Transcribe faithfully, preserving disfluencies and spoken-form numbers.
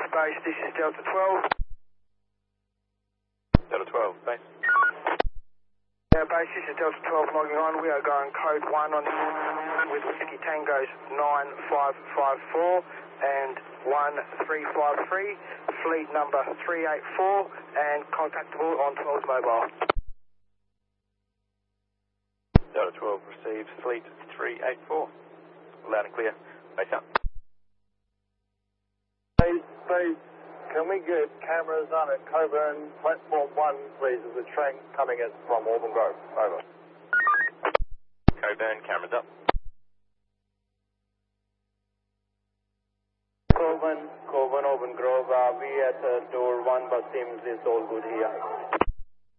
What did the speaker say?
base, this is Delta twelve. Delta twelve, base. Yeah, base, this is Delta twelve logging on. We are going code one on with Whiskey Tango's nine five five four and one three five three, fleet number three eight four, and contactable on twelve mobile. Delta twelve receives fleet three eight four. Loud and clear. Base up. Base, base. Can we get cameras on at Coburn Platform one, please? There's a train coming in from Auburn Grove. Over. Coburn, cameras up. Coburn, Coburn, Auburn Grove. Uh, we at uh, door one, but seems it's all good here.